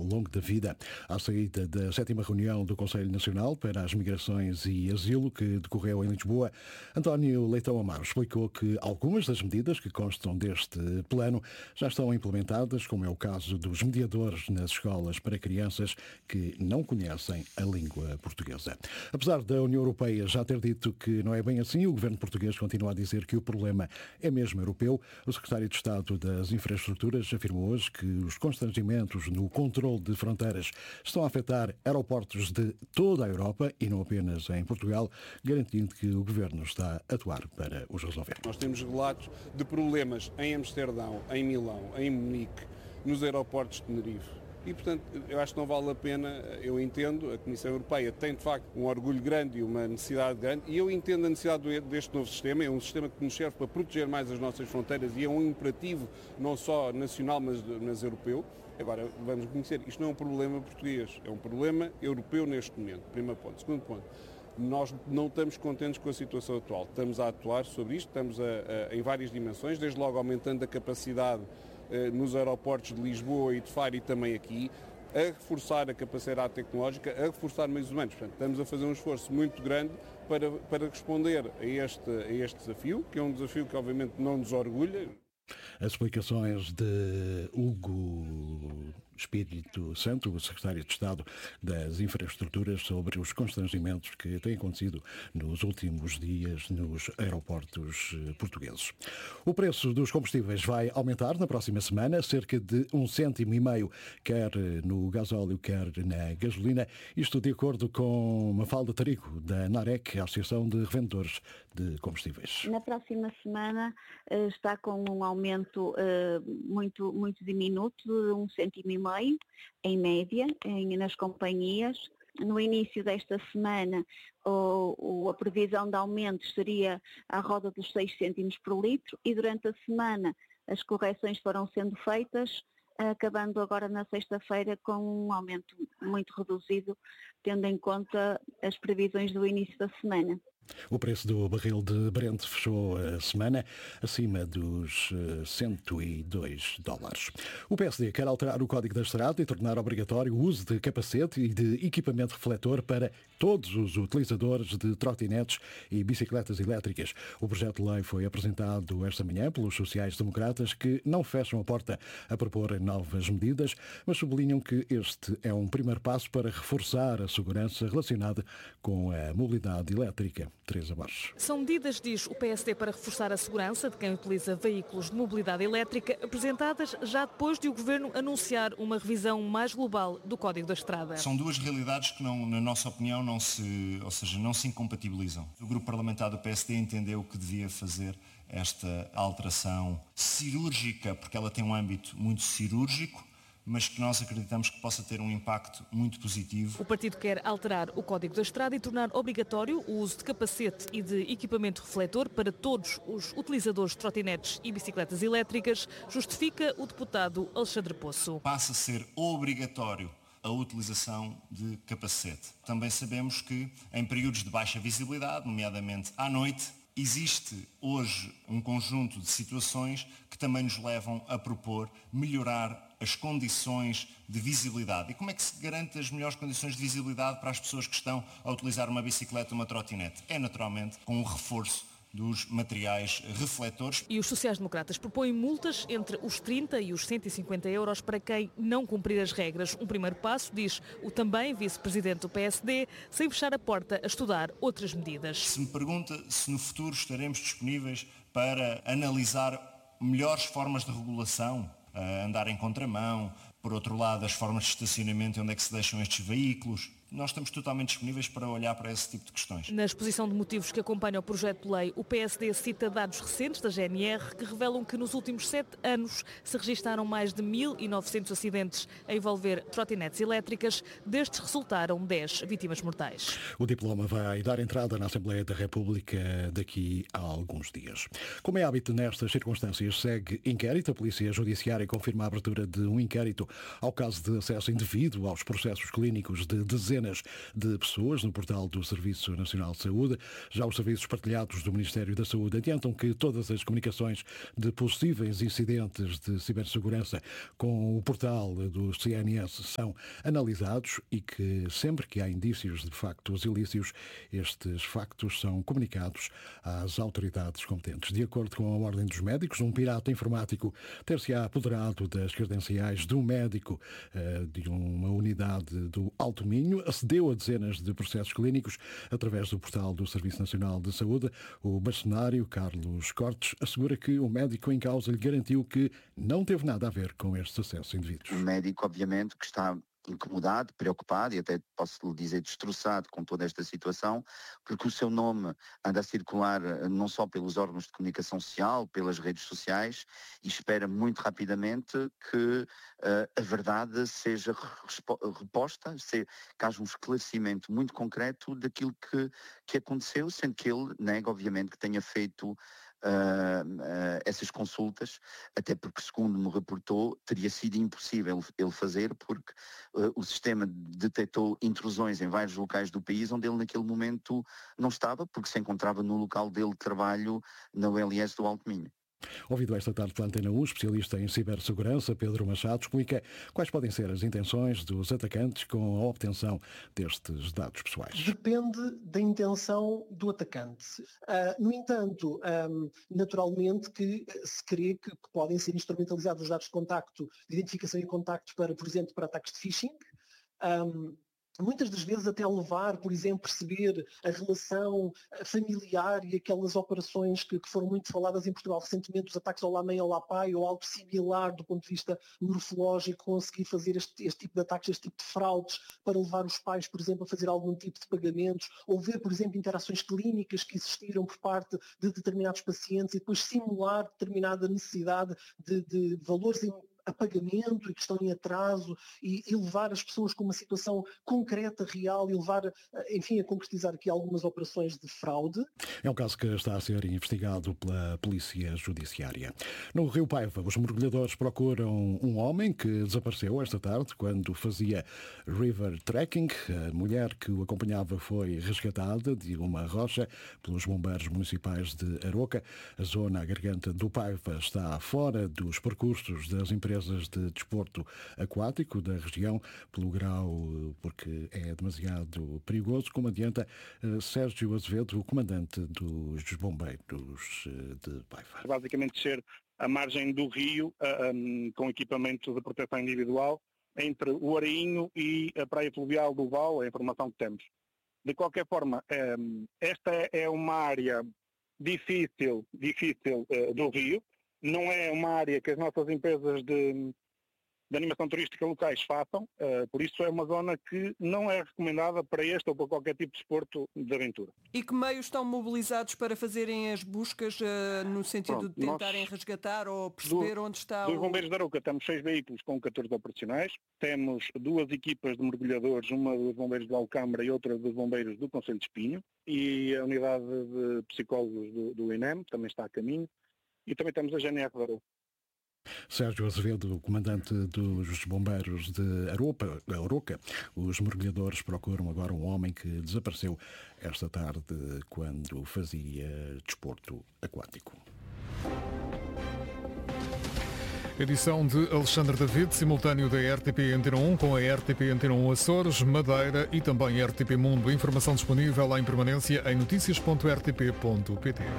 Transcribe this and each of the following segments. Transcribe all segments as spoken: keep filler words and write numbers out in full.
longo da vida. À saída da sétima reunião do Conselho Nacional para as Migrações e Asilo, que decorreu em Lisboa, António Leitão Amaro explicou que algumas das medidas que constam deste plano já estão implementadas, como é o caso dos mediadores nas escolas para crianças que não conhecem a língua portuguesa. Apesar da União Europeia já ter dito que não é bem assim, o governo português continua a dizer que o problema é mesmo europeu. O secretário de Estado das Infraestruturas afirmou hoje que os constrangimentos no controle de fronteiras estão a afetar aeroportos de toda a Europa e não apenas em Portugal, garantindo que o governo está a atuar para os resolver. Nós temos relatos de problemas em Amsterdão, em Milão, em Munique, nos aeroportos de Tenerife. E, portanto, eu acho que não vale a pena, eu entendo, a Comissão Europeia tem, de facto, um orgulho grande e uma necessidade grande, e eu entendo a necessidade deste novo sistema, é um sistema que nos serve para proteger mais as nossas fronteiras e é um imperativo não só nacional, mas, mas europeu. Agora, vamos reconhecer, isto não é um problema português, é um problema europeu neste momento, primeiro ponto. Segundo ponto, nós não estamos contentes com a situação atual, estamos a atuar sobre isto, estamos a, a, em várias dimensões, desde logo aumentando a capacidade nos aeroportos de Lisboa e de Faro e também aqui, a reforçar a capacidade tecnológica, a reforçar meios humanos. Portanto, estamos a fazer um esforço muito grande para, para responder a este, a este desafio, que é um desafio que obviamente não nos orgulha. As explicações de Hugo Espírito Santo, o secretário de Estado das Infraestruturas, sobre os constrangimentos que têm acontecido nos últimos dias nos aeroportos portugueses. O preço dos combustíveis vai aumentar na próxima semana, cerca de um cêntimo e meio, quer no gasóleo, quer na gasolina. Isto de acordo com Mafalda Tarico, da NAREC, a Associação de Revendedores de Combustíveis. Na próxima semana está com um aumento muito, muito diminuto, de um cêntimo e meio, em média, em, nas companhias. No início desta semana, o, o, a previsão de aumento seria à roda dos seis cêntimos por litro e durante a semana as correções foram sendo feitas, acabando agora na sexta-feira com um aumento muito reduzido, tendo em conta as previsões do início da semana. O preço do barril de Brent fechou a semana acima dos cento e dois dólares. O P S D quer alterar o Código da Estrada e tornar obrigatório o uso de capacete e de equipamento refletor para todos os utilizadores de trotinetes e bicicletas elétricas. O projeto de lei foi apresentado esta manhã pelos sociais-democratas, que não fecham a porta a propor novas medidas, mas sublinham que este é um primeiro passo para reforçar a segurança relacionada com a mobilidade elétrica. Teresa Borges. São medidas, diz o P S D, para reforçar a segurança de quem utiliza veículos de mobilidade elétrica, apresentadas já depois de o Governo anunciar uma revisão mais global do Código da Estrada. São duas realidades que, não, na nossa opinião, não se, ou seja, não se incompatibilizam. O Grupo Parlamentar do P S D entendeu que devia fazer esta alteração cirúrgica, porque ela tem um âmbito muito cirúrgico, mas que nós acreditamos que possa ter um impacto muito positivo. O partido quer alterar o Código da Estrada e tornar obrigatório o uso de capacete e de equipamento refletor para todos os utilizadores de trotinetes e bicicletas elétricas, justifica o deputado Alexandre Poço. Passa a ser obrigatório a utilização de capacete. Também sabemos que em períodos de baixa visibilidade, nomeadamente à noite, existe hoje um conjunto de situações que também nos levam a propor melhorar as condições de visibilidade. E como é que se garante as melhores condições de visibilidade para as pessoas que estão a utilizar uma bicicleta ou uma trotinete? É naturalmente com o reforço dos materiais refletores. E os sociais-democratas propõem multas entre os trinta e os cento e cinquenta euros para quem não cumprir as regras. Um primeiro passo, diz o também vice-presidente do P S D, sem fechar a porta a estudar outras medidas. Se me pergunta se no futuro estaremos disponíveis para analisar melhores formas de regulação, andar em contramão, por outro lado as formas de estacionamento, onde é que se deixam estes veículos, nós estamos totalmente disponíveis para olhar para esse tipo de questões. Na exposição de motivos que acompanha o projeto de lei, o P S D cita dados recentes da G N R que revelam que nos últimos sete anos se registaram mais de mil e novecentos acidentes a envolver trotinetes elétricas. Destes resultaram dez vítimas mortais. O diploma vai dar entrada na Assembleia da República daqui a alguns dias. Como é hábito nestas circunstâncias, segue inquérito. A Polícia Judiciária confirma a abertura de um inquérito ao caso de acesso indevido aos processos clínicos de dezenas dezenas de pessoas no portal do Serviço Nacional de Saúde. Já os serviços partilhados do Ministério da Saúde adiantam que todas as comunicações de possíveis incidentes de cibersegurança com o portal do C N S são analisados e que sempre que há indícios de factos ilícitos, estes factos são comunicados às autoridades competentes. De acordo com a Ordem dos Médicos, um pirata informático ter-se-á apoderado das credenciais de um médico uh, de uma unidade do Alto Minho, acedeu a dezenas de processos clínicos através do portal do Serviço Nacional de Saúde. O bastonário Carlos Cortes assegura que o médico em causa lhe garantiu que não teve nada a ver com estes acessos indevidos. Um médico, obviamente, que está incomodado, preocupado e até posso lhe dizer destroçado com toda esta situação, porque o seu nome anda a circular não só pelos órgãos de comunicação social, pelas redes sociais, e espera muito rapidamente que uh, a verdade seja reposta, se, que haja um esclarecimento muito concreto daquilo que, que aconteceu, sendo que ele nega, obviamente, que tenha feito Uh, uh, essas consultas, até porque, segundo me reportou, teria sido impossível ele fazer porque uh, o sistema detectou intrusões em vários locais do país onde ele naquele momento não estava, porque se encontrava no local dele de trabalho na U L S do Alto Minho. Ouvido esta tarde pela Antena um, especialista em cibersegurança, Pedro Machado, explica quais podem ser as intenções dos atacantes com a obtenção destes dados pessoais. Depende da intenção do atacante. Uh, no entanto, um, naturalmente que se crê que, que podem ser instrumentalizados os dados de contacto, de identificação e contacto para, por exemplo, para ataques de phishing. Um, Muitas das vezes até levar, por exemplo, perceber a relação familiar e aquelas operações que, que foram muito faladas em Portugal recentemente, os ataques ao Lá-Mãe, ao Lá-Pai, ou algo similar do ponto de vista morfológico, conseguir fazer este, este tipo de ataques, este tipo de fraudes, para levar os pais, por exemplo, a fazer algum tipo de pagamentos, ou ver, por exemplo, interações clínicas que existiram por parte de determinados pacientes e depois simular determinada necessidade de, de valores em a pagamento e que estão em atraso e, e levar as pessoas com uma situação concreta, real e levar, enfim, a concretizar aqui algumas operações de fraude. É um caso que está a ser investigado pela Polícia Judiciária. No Rio Paiva, os mergulhadores procuram um homem que desapareceu esta tarde quando fazia river trekking. A mulher que o acompanhava foi resgatada de uma rocha pelos bombeiros municipais de Aroca. A zona, a garganta do Paiva, está fora dos percursos das empresas de desporto aquático da região pelo grau, porque é demasiado perigoso, como adianta Sérgio Azevedo, o comandante dos bombeiros de Paiva. Basicamente descer a margem do rio um, com equipamento de proteção individual entre o Arainho e a praia fluvial do Val, a informação que temos. De qualquer forma, um, esta é uma área difícil, difícil uh, do rio. Não é uma área que as nossas empresas de, de animação turística locais façam, uh, por isso é uma zona que não é recomendada para este ou para qualquer tipo de desporto de aventura. E que meios estão mobilizados para fazerem as buscas uh, no sentido Pronto, de tentarem nós, resgatar ou perceber do, onde está dos o... bombeiros da Aroca temos seis veículos com catorze operacionais, temos duas equipas de mergulhadores, uma dos bombeiros de Alcâmara e outra dos bombeiros do Concelho de Espinho, e a unidade de psicólogos do, do I N E M também está a caminho. E também temos a G N R da Aroca. Sérgio Azevedo, comandante dos bombeiros de Aroca, Aroca. Os mergulhadores procuram agora um homem que desapareceu esta tarde quando fazia desporto aquático. Edição de Alexandre David, simultâneo da R T P Antena um com a R T P Antena um Açores, Madeira e também R T P Mundo. Informação disponível em permanência em notícias ponto r t p ponto p t.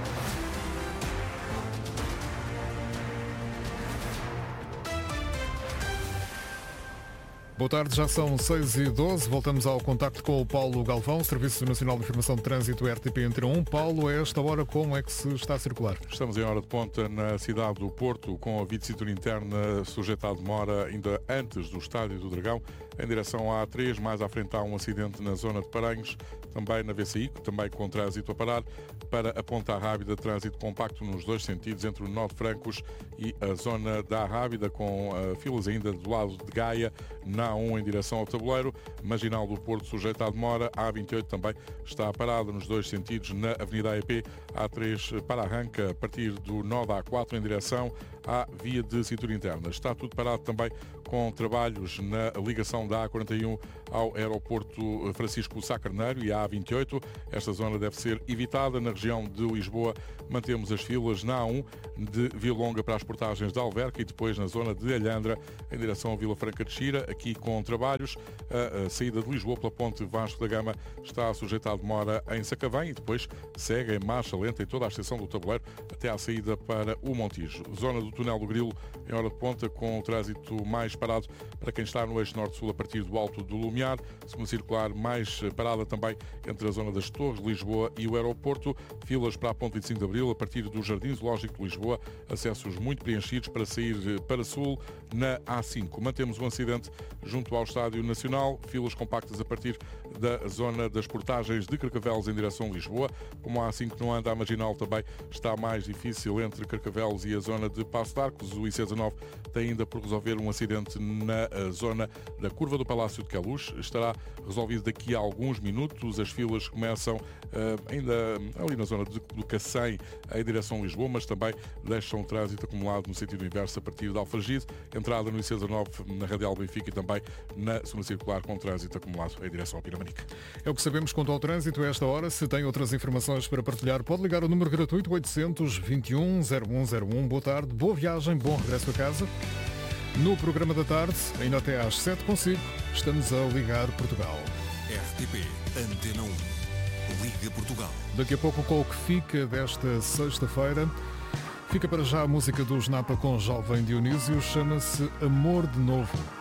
Boa tarde, já são seis e doze. Voltamos ao contacto com o Paulo Galvão, Serviço Nacional de Informação de Trânsito R T P Antena um. Paulo, a esta hora como é que se está a circular? Estamos em hora de ponta na cidade do Porto, com a via de cintura interna sujeita à demora ainda antes do Estádio do Dragão, em direção à A três. Mais à frente há um acidente na zona de Paranhos, também na V C I, também com trânsito a parar. Para a Ponta Rábida, trânsito compacto nos dois sentidos, entre o Nó de Francos e a zona da Rábida, com uh, filas ainda do lado de Gaia, na A um em direção ao Tabuleiro. Marginal do Porto sujeita à demora. A A vinte e oito também está parada nos dois sentidos na Avenida A E P. A A três para arranca a partir do nó da A quatro em direção à via de cintura interna. Está tudo parado também com trabalhos na ligação da A quarenta e um ao aeroporto Francisco Sá Carneiro e à A vinte e oito. Esta zona deve ser evitada. Na região de Lisboa mantemos as filas na A um de Vila Longa para as portagens de Alverca e depois na zona de Alhandra em direção a Vila Franca de Xira, aqui com trabalhos. A, a saída de Lisboa pela ponte Vasco da Gama está sujeita à demora em Sacavém e depois segue em marcha lenta em toda a extensão do tabuleiro até à saída para o Montijo. Zona do Túnel do Grilo em hora de ponta com o trânsito mais parado para quem está no eixo norte-sul a partir do Alto do Lumiar. Segunda circular mais parada também entre a zona das Torres, Lisboa e o aeroporto. Filas para a ponte vinte e cinco de Abril a partir do Jardim Zoológico de Lisboa. Acessos muito preenchidos para sair para sul na A cinco. Mantemos um acidente junto ao Estádio Nacional. Filas compactas a partir da zona das portagens de Carcavelos em direção a Lisboa. Como a A cinco não anda, a marginal também está mais difícil entre Carcavelos e a zona de Passo de Arcos. O I C dezanove tem ainda por resolver um acidente na zona da curva do Palácio de Queluz. Estará resolvido daqui a alguns minutos. As filas começam uh, ainda ali na zona de, do Cacém em direção a Lisboa, mas também deixam o trânsito acumulado no sentido inverso a partir de Alfragide. Entrada no I C dezanove na Radial Benfica e também na segunda circular com trânsito acumulado em direção ao Pinamanique. É o que sabemos quanto ao trânsito a esta hora. Se tem outras informações para partilhar, pode ligar o número gratuito oitocentos, vinte e um, zero um zero um. Boa tarde, boa viagem, bom regresso a casa. No programa da tarde, ainda até às sete consigo, estamos a ligar Portugal. R T P Antena um. Liga Portugal. Daqui a pouco com o que fica desta sexta-feira. Fica para já a música dos Napa com Jovem Dionísio, chama-se Amor de Novo.